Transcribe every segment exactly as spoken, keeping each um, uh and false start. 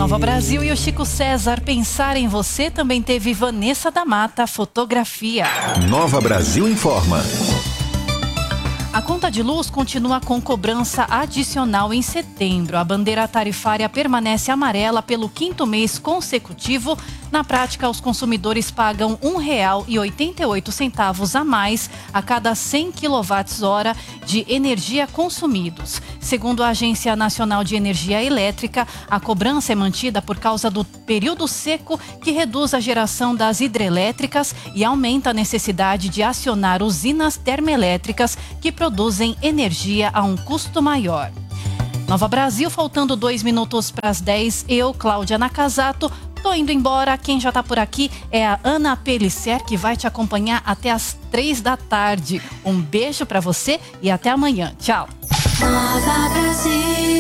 Nova Brasil e o Chico César. Pensar em você também teve Vanessa da Mata, fotografia. Nova Brasil informa. A conta de luz continua com cobrança adicional em setembro. A bandeira tarifária permanece amarela pelo quinto mês consecutivo. Na prática, os consumidores pagam um real e oitenta e oito centavos a mais a cada cem quilowatts-hora de energia consumidos. Segundo a Agência Nacional de Energia Elétrica, a cobrança é mantida por causa do período seco que reduz a geração das hidrelétricas e aumenta a necessidade de acionar usinas termoelétricas que produzem energia a um custo maior. Nova Brasil, faltando dois minutos para as dez, eu, Cláudia Nakazato, tô indo embora. Quem já tá por aqui é a Ana Pellicer, que vai te acompanhar até as três da tarde. Um beijo para você e até amanhã. Tchau. Nova Brasil.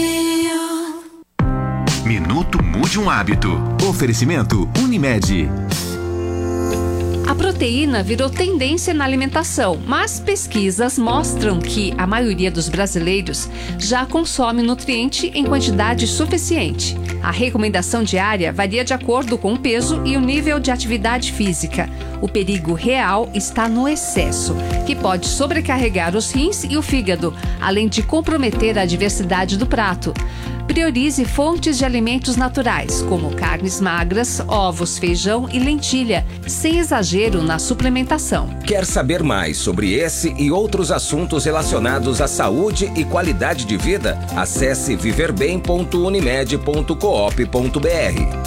Minuto Mude um Hábito. Oferecimento Unimed. A proteína virou tendência na alimentação, mas pesquisas mostram que a maioria dos brasileiros já consome nutriente em quantidade suficiente. A recomendação diária varia de acordo com o peso e o nível de atividade física. O perigo real está no excesso, que pode sobrecarregar os rins e o fígado, além de comprometer a diversidade do prato. Priorize fontes de alimentos naturais, como carnes magras, ovos, feijão e lentilha, sem exagero na suplementação. Quer saber mais sobre esse e outros assuntos relacionados à saúde e qualidade de vida? Acesse viver bem ponto unimed ponto coop ponto br.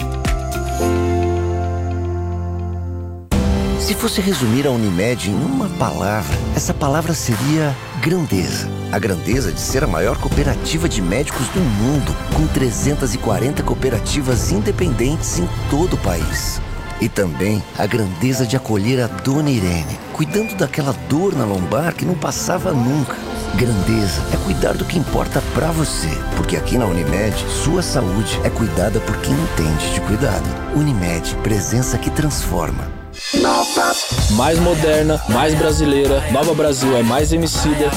Se fosse resumir a Unimed em uma palavra, essa palavra seria grandeza. A grandeza de ser a maior cooperativa de médicos do mundo, com trezentas e quarenta cooperativas independentes em todo o país. E também a grandeza de acolher a Dona Irene, cuidando daquela dor na lombar que não passava nunca. Grandeza é cuidar do que importa pra você, porque aqui na Unimed, sua saúde é cuidada por quem entende de cuidado. Unimed, presença que transforma. Nova. Mais moderna, mais brasileira. Nova Brasil é mais Emicida.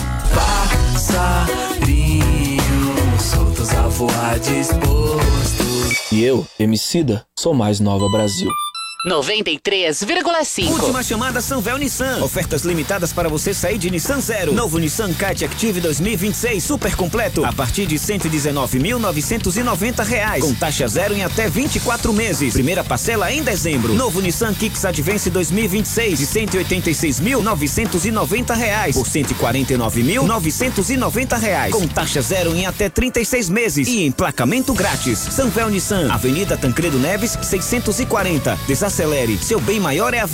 Passarinhos soltos a voar dispostos. E eu, Emicida, sou mais Nova Brasil. noventa e três vírgula cinco. Última chamada Sanvel Nissan. Ofertas limitadas para você sair de Nissan Zero. Novo Nissan Kite Active dois mil e vinte e seis super completo a partir de cento e dezenove mil novecentos e noventa reais, com taxa zero em até vinte e quatro meses. Primeira parcela em dezembro. Novo Nissan Kicks Advance dois mil e vinte e seis de cento e oitenta e seis mil novecentos e noventa reais por cento e quarenta e nove mil novecentos e noventa reais, com taxa zero em até trinta e seis meses e emplacamento grátis. Sanvel Nissan, Avenida Tancredo Neves seiscentos e quarenta. Acelere, seu bem maior é a vida.